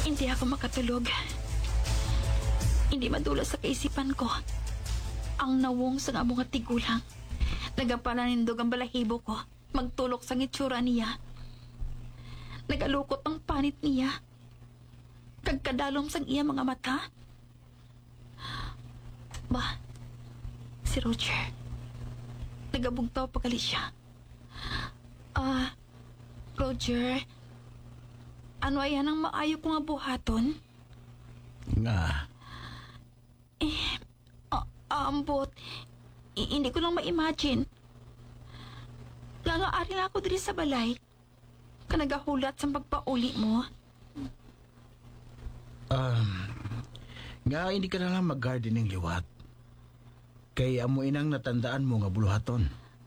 Hindi ako makatulog. Hindi madula sa kaisipan ko. Ang nawong sa nga mga tigulang. Nagapalanindog ang balahibo ko. Magtulok sa ngitsura niya. Nagalukot ang panit niya. Kagkadalom sang iya mga mata. Ba, si Roger. Nagabugtaw pagkali siya. Roger, ano ayan ang maayo ko nga buhaton? Nga. Ambot, hindi ko lang ma-imagine. Nga ari na ako diri sa balay. Kanagahulat sa pagpauli mo. Nga hindi ka na lang mag-gardening liwat. Kay amo inang natandaan mo nga buluhaton.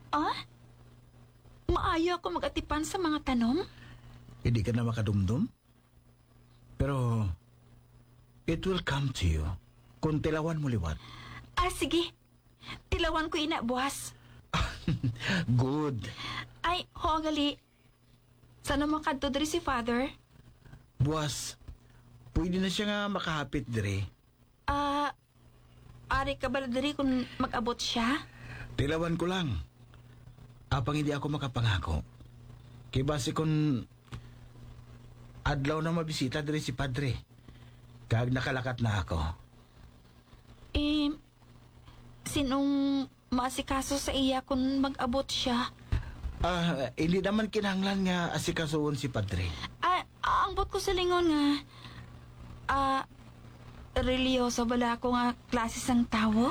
Maayo ako mag-atipan sa mga tanom? Hindi ka na makadumdum? Pero, it will come to you kung tilawan mo liwat. Sige. Tilawan ko ina, buwas. Good. Ay, hogali. Sana makadto diri si Father? Buwas, pwede na siya nga makahapit dire. Ari ka ba diri kung mag-abot siya? Tilawan ko lang. Apang hindi ako makapangako. Kay base kung adlaw na mabisita dire si Padre. Kag nakalakat na ako. Sinong maasikaso sa iya kung mag-abot siya? Hindi naman kinahanglan nga asikasuon si Padre. Ang bot ko sa lingon nga, religyoso bala ako nga klase sang tawo?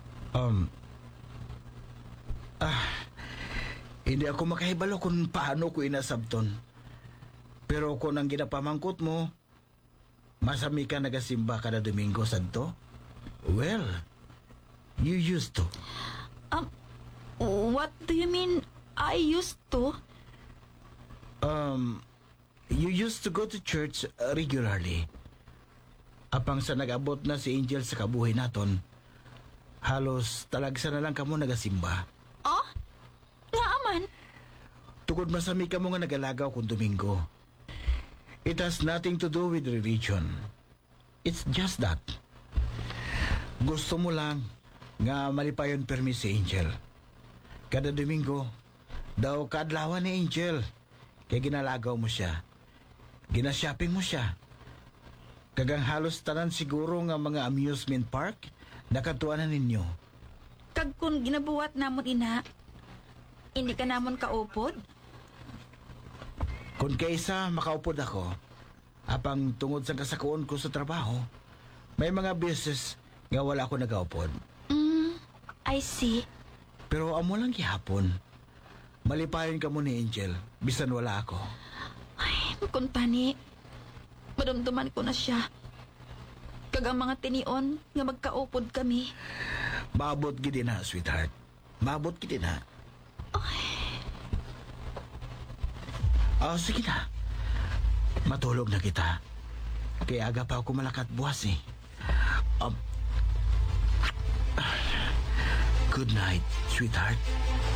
Hindi ako makahibalo kung paano ko inasabton. Pero kung ang ginapamangkot mo, masami ka nagasimba kada Domingo Santo? Well, you used to. What do you mean, I used to? You used to go to church regularly. Apang sa nag-abot na si Angel sa kabuhay naton, halos talagsa na lang kamo nagasimba. Nga aman? Tungod masami ka mo nga nagalagaw kung Domingo. It has nothing to do with religion. It's just that. Gusto mo lang nga malipayon permis si Angel. Kada Domingo, daw kadlawan ni Angel. Kaya ginalagaw mo siya. Ginashopping mo siya. Kagang halos tanan siguro nga mga amusement park, nakatuanan ninyo. Kag kung ginabuhat namon ina, hindi ka namon kaupod? Kung kaysa makaupod ako, apang tungod sa kasakuon ko sa trabaho, may mga beses nga wala ako nagaupod. I see. Pero amo lang gihapon. Malipayon ka mo ni Angel, bisan wala ako. Ay, kung tani, madamdaman ko na siya. Kag ang mga tinion nga magkaupod kami. Maabot gid na, sweetheart. Maabot gid na. Sige na. Matulog na kita. Kaya aga pa ako malakat buwas eh. Good night, sweetheart.